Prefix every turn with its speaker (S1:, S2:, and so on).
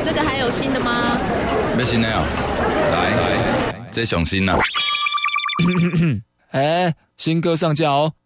S1: 这个还有新的吗？
S2: 要新的哦，来，这上新啦。
S3: 新歌上架哦。